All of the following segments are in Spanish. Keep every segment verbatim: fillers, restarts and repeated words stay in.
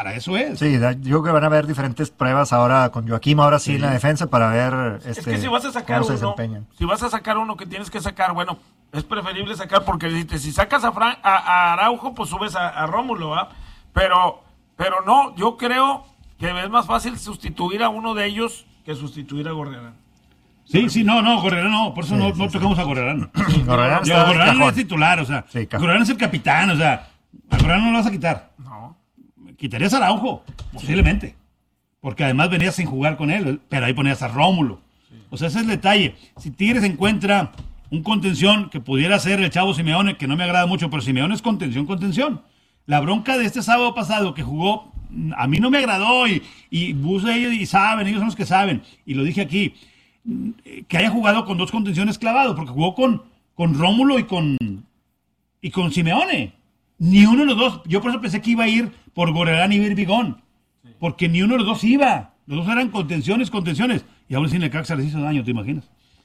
Para eso es. Sí, yo creo que van a haber diferentes pruebas ahora con Joaquim, ahora sí, sí. en la defensa para ver este, es que si vas a sacar uno, si vas a sacar uno que tienes que sacar, bueno, es preferible sacar porque si sacas a, Fran, a, a Araujo, pues subes a, a Rómulo, ¿ah? Pero, pero no, yo creo que es más fácil sustituir a uno de ellos que sustituir a Gorriarán. Sí, sí, no, no, Gorriarán no, por eso sí, no, sí, no sí. tocamos a Gorriarán. Sí, Gorriarán, Digo, Gorriarán no es titular, o sea, sí, Gorriarán es el capitán, o sea, a Gorriarán no lo vas a quitar. No. Quitarías a Araujo, posiblemente, porque además venías sin jugar con él, pero ahí ponías a Rómulo. Sí. O sea, ese es el detalle. Si Tigres encuentra un contención que pudiera ser el Chavo Simeone, que no me agrada mucho, pero Simeone es contención, contención. La bronca de este sábado pasado que jugó, a mí no me agradó, y, y Bus ellos y saben, ellos son los que saben, y lo dije aquí, que haya jugado con dos contenciones clavados, porque jugó con, con Rómulo y con, y con Simeone. Ni uno de los dos, yo por eso pensé que iba a ir por Gorriarán y Vigón, sí. porque ni uno de los dos iba, los dos eran contenciones, contenciones, y aún así Necaxa les hizo daño, ¿te imaginas?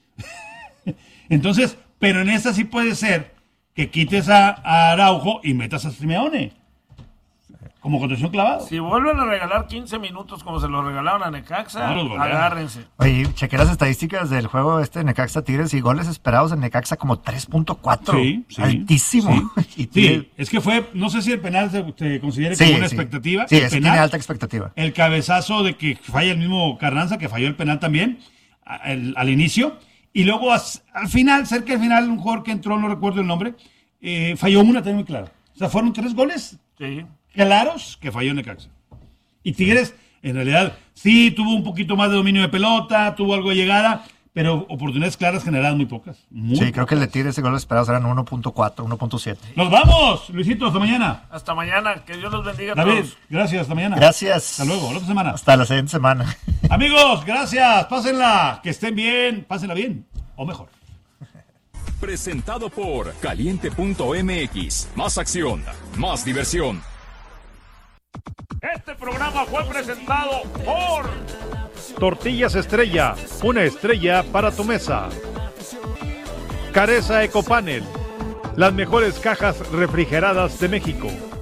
Entonces, pero en esta sí puede ser que quites a, a Araujo y metas a Simeone como contención clavado. Si vuelven a regalar quince minutos como se lo regalaron a Necaxa, no agárrense. Oye, chequé las estadísticas del juego este Necaxa Tigres y goles esperados en Necaxa como tres punto cuatro. Sí, sí, altísimo. Sí, sí, es que fue, no sé si el penal se, se considere sí, como una sí. expectativa. Sí, el es penal, tiene alta expectativa. El cabezazo de que falla el mismo Carranza, que falló el penal también al, al inicio. Y luego al final, cerca del final, un jugador que entró, no recuerdo el nombre, eh, falló una también muy clara. O sea, fueron tres goles. Sí. Claros que falló Necaxa. Y Tigres, en realidad, sí tuvo un poquito más de dominio de pelota, tuvo algo de llegada, pero oportunidades claras generadas muy pocas. Muy sí, pocas. Creo que el de Tigres de goles esperados eran uno punto cuatro, uno punto siete. ¡Nos vamos, Luisito! Hasta mañana. Hasta mañana. Que Dios los bendiga a David, todos. Gracias, hasta mañana. Gracias. Hasta luego, la otra semana. Hasta la siguiente semana. Amigos, gracias. Pásenla. Que estén bien. Pásenla bien. O mejor. Presentado por Caliente punto M X. Más acción, más diversión. Este programa fue presentado por Tortillas Estrella, una estrella para tu mesa. Careza Ecopanel, las mejores cajas refrigeradas de México.